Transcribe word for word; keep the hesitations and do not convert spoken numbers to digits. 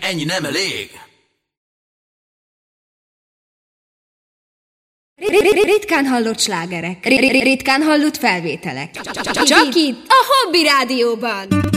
ennyi nem elég. Ritkán hallott slágerek, ritkán hallott felvételek. Csak itt, a Hobby Rádióban.